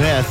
Smith.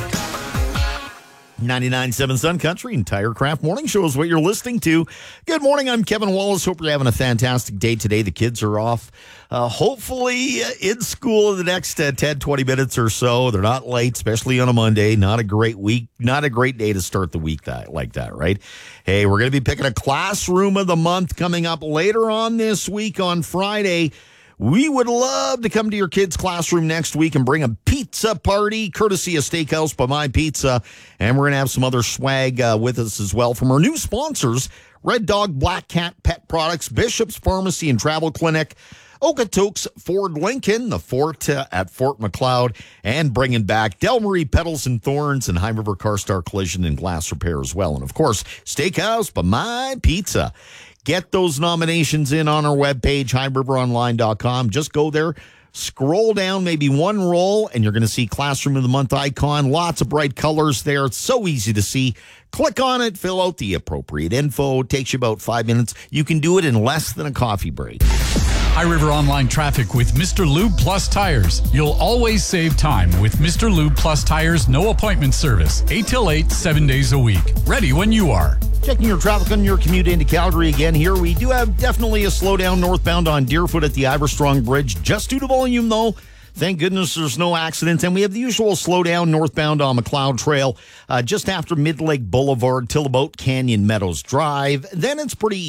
99.7 Sun Country and Tirecraft Morning Show is what you're listening to. Good morning, I'm Kevin Wallace. Hope you're having a fantastic day today. The kids are off, hopefully in school in the next 10, 20 minutes or so. They're not late, especially on a Monday. Not a great week, not a great day to start the week like that, right? Hey, we're going to be picking a classroom of the month coming up later on this week on Friday. We would love to come to your kids' classroom next week and bring a pizza party, courtesy of Steakhouse by My Pizza. And we're going to have some other swag with us as well from our new sponsors, Red Dog Black Cat Pet Products, Bishop's Pharmacy and Travel Clinic, Okotoks Ford Lincoln, the Fort at Fort McLeod, and bringing back Del Marie Petals and Thorns and High River Carstar Collision and Glass Repair as well. And, of course, Steakhouse by My Pizza. Get those nominations in on our webpage, highriveronline.com. Just go there, scroll down maybe one roll, and you're going to see Classroom of the Month icon. Lots of bright colors there. It's so easy to see. Click on it, fill out the appropriate info. It takes you about 5 minutes. You can do it in less than a coffee break. High River Online traffic with Mr. Lube Plus Tires. You'll always save time with Mr. Lube Plus Tires no appointment service. 8 till 8, 7 days a week. Ready when you are. Checking your traffic on your commute into Calgary again here. We do have definitely a slowdown northbound on Deerfoot at the Iverstrong Bridge. Just due to volume, though. Thank goodness there's no accidents. And we have the usual slowdown northbound on McLeod Trail just after Mid Lake Boulevard till about Canyon Meadows Drive. Then it's pretty